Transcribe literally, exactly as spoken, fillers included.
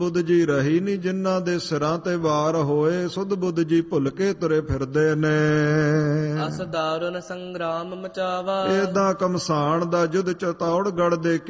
ਬੁੱਧ ਜੀ ਰਹੀ ਨੀ ਜਿਨ੍ਹਾਂ ਦੇ ਸਿਰਾਂ ਤੇ ਵਾਰ ਹੋਏ, ਸੁਧ ਬੁੱਧ ਜੀ ਭੁੱਲ ਕੇ ਤੁਰੇ ਫਿਰਦੇ ਨੇ। ਅਸ ਦਾਰੁਨ ਸੰਗਰਾਮ ਮਚਾਵਾ, ਏਦਾਂ ਕਮਸਾਨ ਦਾ ਯੁੱਧ ਚਤੌੜਗੜ੍ਹ ਦੇ